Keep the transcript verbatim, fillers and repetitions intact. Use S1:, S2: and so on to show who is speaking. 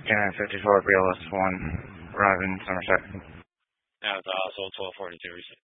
S1: Scanner fifty-four, B L S one, arriving Somerset.
S2: That was also twelve forty-two.